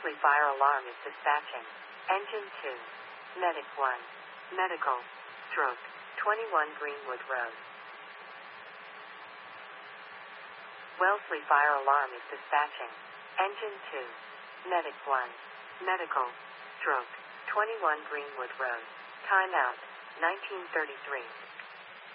Wellesley Fire Alarm is dispatching. Engine 2. Medic 1. Medical. Stroke. 21 Greenwood Road. Wellesley Fire Alarm is dispatching. Engine 2. Medic 1. Medical. Stroke. 21 Greenwood Road. Timeout. 1933.